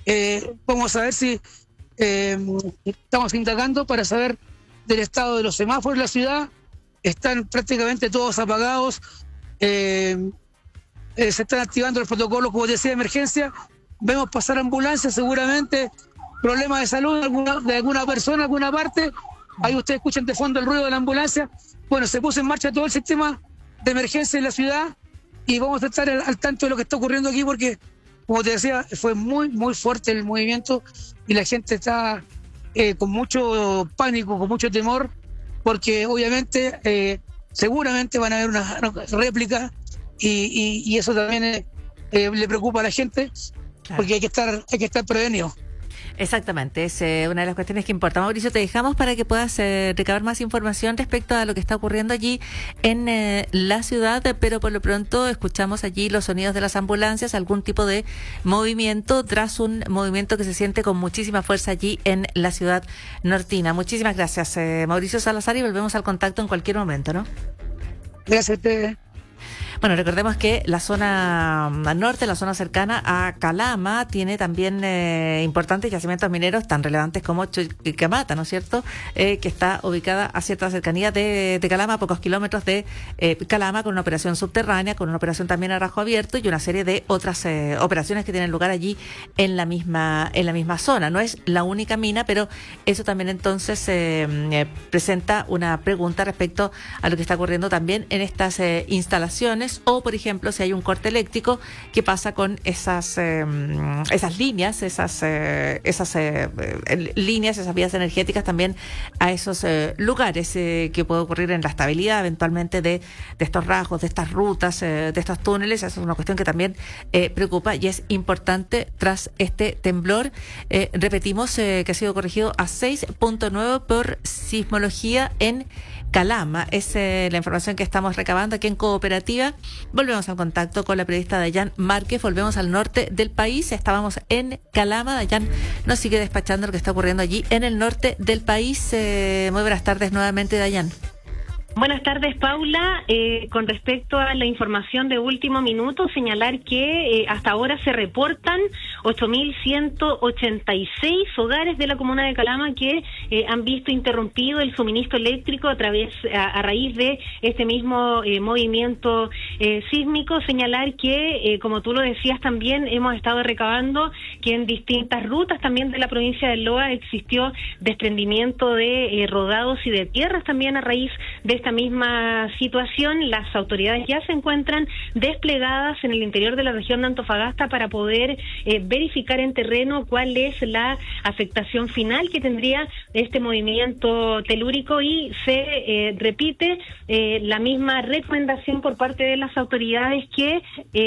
Vamos a ver si estamos indagando para saber del estado de los semáforos en la ciudad. Están prácticamente todos apagados. Se están activando los protocolos, como decía, de emergencia. Vemos pasar ambulancias, seguramente problemas de salud de alguna persona, alguna parte. Ahí ustedes escuchan de fondo el ruido de la ambulancia. Bueno, se puso en marcha todo el sistema de emergencia en la ciudad y vamos a estar al tanto de lo que está ocurriendo aquí porque, como te decía, fue muy, muy fuerte el movimiento y la gente está con mucho pánico, con mucho temor, porque obviamente, seguramente van a haber una réplica y eso también le preocupa a la gente, Claro. porque hay que estar prevenido. Exactamente, es una de las cuestiones que importa. Mauricio, te dejamos para que puedas recabar más información respecto a lo que está ocurriendo allí en la ciudad, pero por lo pronto escuchamos allí los sonidos de las ambulancias, algún tipo de movimiento tras un movimiento que se siente con muchísima fuerza allí en la ciudad nortina. Muchísimas gracias, Mauricio Salazar, y volvemos al contacto en cualquier momento, ¿no? Gracias a ustedes. Bueno, recordemos que la zona norte, la zona cercana a Calama, tiene también importantes yacimientos mineros tan relevantes como Chuquicamata, ¿no es cierto? Que está ubicada a cierta cercanía de Calama, a pocos kilómetros de Calama, con una operación subterránea, con una operación también a rajo abierto y una serie de otras operaciones que tienen lugar allí en la misma zona. No es la única mina, pero eso también entonces presenta una pregunta respecto a lo que está ocurriendo también en estas instalaciones. O, por ejemplo, si hay un corte eléctrico, ¿qué pasa con esas líneas, esas líneas, esas vías energéticas también a esos lugares? ¿Qué puede ocurrir en la estabilidad eventualmente de estos rajos, de estas rutas, de estos túneles? Esa es una cuestión que también preocupa y es importante tras este temblor. Repetimos que ha sido corregido a 6.9 por sismología en Calama. Es la información que estamos recabando aquí en Cooperativa. Volvemos al contacto con la periodista Dayan Márquez. Volvemos al norte del país. Estábamos en Calama. Dayan nos sigue despachando lo que está ocurriendo allí en el norte del país. Muy buenas tardes nuevamente, Dayan. Buenas tardes, Paula. Con respecto a la información de último minuto, señalar que hasta ahora se reportan 8.186 hogares de la comuna de Calama que han visto interrumpido el suministro eléctrico a raíz de este mismo movimiento sísmico. Señalar que, como tú lo decías también, hemos estado recabando que en distintas rutas también de la provincia de Loa existió desprendimiento de rodados y de tierras también a raíz de esta misma situación. Las autoridades ya se encuentran desplegadas en el interior de la región de Antofagasta para poder verificar en terreno cuál es la afectación final que tendría este movimiento telúrico y se repite la misma recomendación por parte de las autoridades que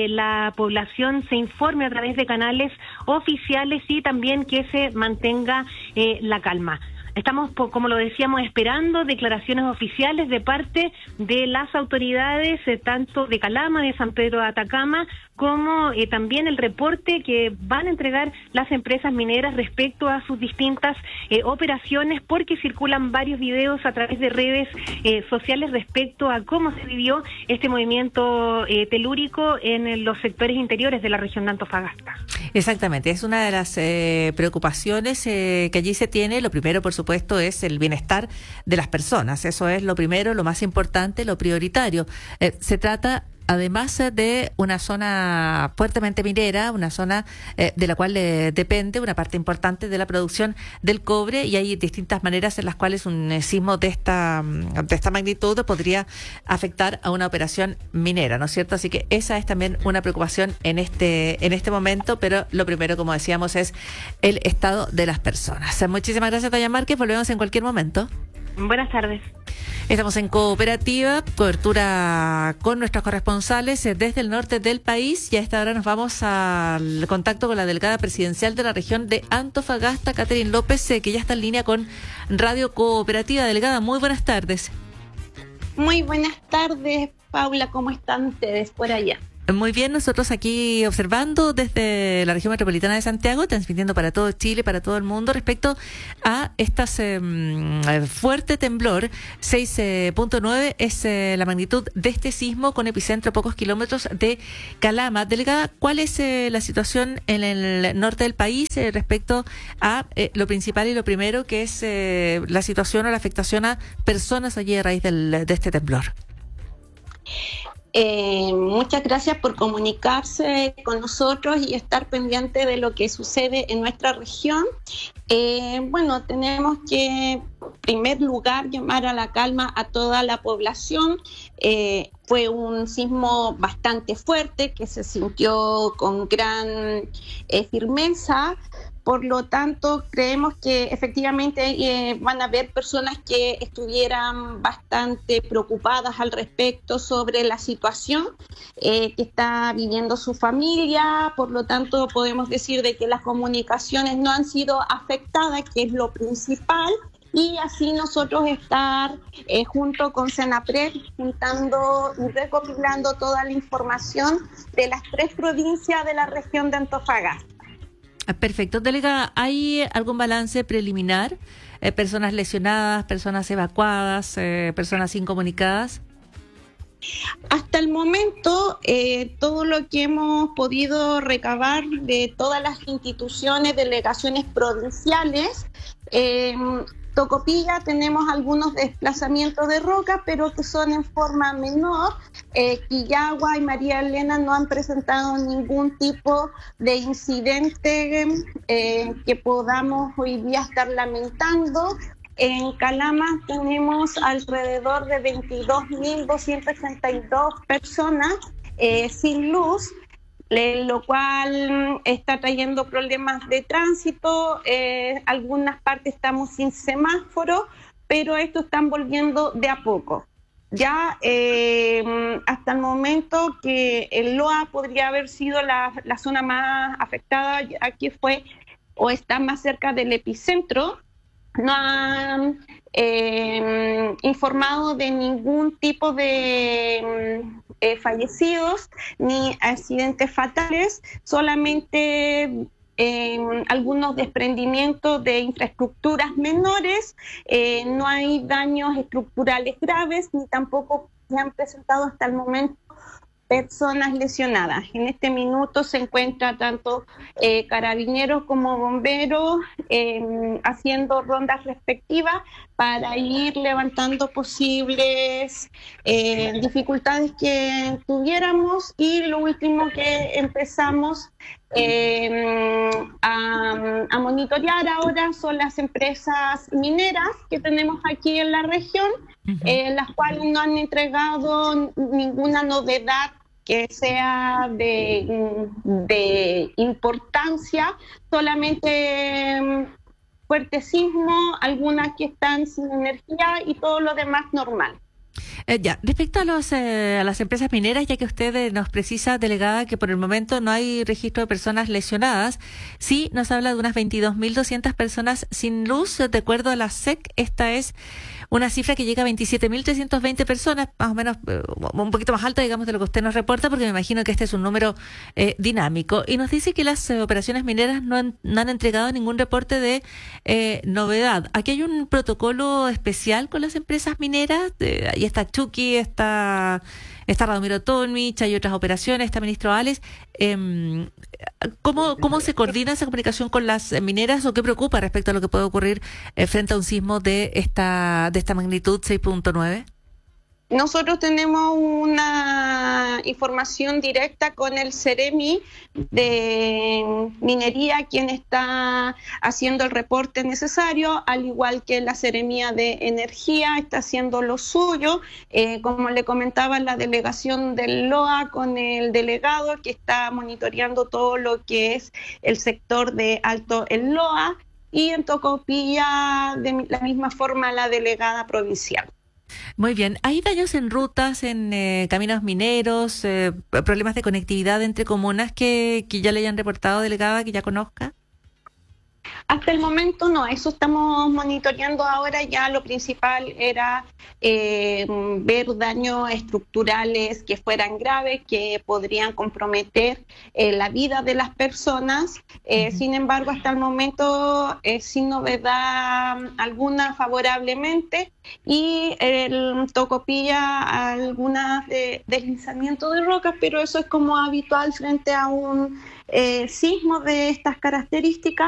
la población se informe a través de canales oficiales y también que se mantenga la calma. Estamos, como lo decíamos, esperando declaraciones oficiales de parte de las autoridades, tanto de Calama, de San Pedro de Atacama, como también el reporte que van a entregar las empresas mineras respecto a sus distintas operaciones, porque circulan varios videos a través de redes sociales respecto a cómo se vivió este movimiento telúrico en los sectores interiores de la región de Antofagasta. Exactamente, es una de las preocupaciones que allí se tiene. Lo primero, por supuesto, es el bienestar de las personas. Eso es lo primero, lo más importante, lo prioritario. Se trata además de una zona fuertemente minera, una zona de la cual depende una parte importante de la producción del cobre, y hay distintas maneras en las cuales un sismo de esta magnitud podría afectar a una operación minera, ¿no es cierto? Así que esa es también una preocupación en este momento, pero lo primero, como decíamos, es el estado de las personas. Muchísimas gracias, Dayan Márquez. Volvemos en cualquier momento. Buenas tardes. Estamos en Cooperativa, cobertura con nuestros corresponsales desde el norte del país, y a esta hora nos vamos al contacto con la delegada presidencial de la región de Antofagasta, Catherine López, que ya está en línea con Radio Cooperativa. Delegada, muy buenas tardes. Muy buenas tardes, Paula, ¿cómo están ustedes por allá? Muy bien, nosotros aquí observando desde la región metropolitana de Santiago, transmitiendo para todo Chile, para todo el mundo, respecto a estas fuerte temblor. 6.9 es la magnitud de este sismo con epicentro a pocos kilómetros de Calama. Delegada, ¿cuál es la situación en el norte del país respecto a lo principal y lo primero, que es la situación o la afectación a personas allí a raíz de este temblor? Muchas gracias por comunicarse con nosotros y estar pendiente de lo que sucede en nuestra región. Bueno, tenemos que, en primer lugar, llamar a la calma a toda la población. Fue un sismo bastante fuerte que se sintió con gran firmeza. Por lo tanto, creemos que efectivamente van a haber personas que estuvieran bastante preocupadas al respecto sobre la situación que está viviendo su familia. Por lo tanto, podemos decir de que las comunicaciones no han sido afectadas, que es lo principal. Y así nosotros estar junto con Senapred juntando y recopilando toda la información de las 3 provincias de la región de Antofagasta. Perfecto. Delegada, ¿hay algún balance preliminar? ¿Personas lesionadas, personas evacuadas, personas incomunicadas? Hasta el momento, todo lo que hemos podido recabar de todas las instituciones, delegaciones provinciales, Tocopilla tenemos algunos desplazamientos de roca, pero que son en forma menor. Quillagua y María Elena no han presentado ningún tipo de incidente que podamos hoy día estar lamentando. En Calama tenemos alrededor de 22.262 personas sin luz, lo cual está trayendo problemas de tránsito. Algunas partes estamos sin semáforo, pero esto están volviendo de a poco. Ya hasta el momento que el Loa podría haber sido la zona más afectada, aquí fue o está más cerca del epicentro. No han informado de ningún tipo de fallecidos ni accidentes fatales, solamente algunos desprendimientos de infraestructuras menores. No hay daños estructurales graves ni tampoco se han presentado hasta el momento personas lesionadas. En este minuto se encuentra tanto carabineros como bomberos haciendo rondas respectivas para ir levantando posibles dificultades que tuviéramos. Y lo último que empezamos a monitorear ahora son las empresas mineras que tenemos aquí en la región, las cuales no han entregado ninguna novedad que sea de importancia, solamente fuerte sismo, algunas que están sin energía y todo lo demás normal. Ya, respecto a las empresas mineras, ya que usted nos precisa, delegada, que por el momento no hay registro de personas lesionadas, sí nos habla de unas 22.200 personas sin luz. De acuerdo a la SEC, esta es una cifra que llega a 27.320 personas, más o menos un poquito más alta, digamos, de lo que usted nos reporta, porque me imagino que este es un número dinámico. Y nos dice que las operaciones mineras no han entregado ningún reporte de novedad. Aquí hay un protocolo especial con las empresas mineras. Ahí está Chucky, está Radomiro Tomic, hay otras operaciones, está ministro Ales. ¿Cómo se coordina esa comunicación con las mineras o qué preocupa respecto a lo que puede ocurrir frente a un sismo de esta magnitud 6.9? Nosotros tenemos una información directa con el Ceremi de Minería, quien está haciendo el reporte necesario, al igual que la Seremía de Energía está haciendo lo suyo. Como le comentaba, la delegación del LOA con el delegado que está monitoreando todo lo que es el sector de Alto el LOA, y en Tocopilla de la misma forma la delegada provincial. Muy bien. ¿Hay daños en rutas, en caminos mineros, problemas de conectividad entre comunas que ya le hayan reportado, delegada, que ya conozca? Hasta el momento no, eso estamos monitoreando ahora. Ya lo principal era ver daños estructurales que fueran graves, que podrían comprometer la vida de las personas. Sin embargo, hasta el momento sin novedad alguna favorablemente, y el Tocopilla algunas deslizamiento de rocas, pero eso es como habitual frente a un sismo de estas características.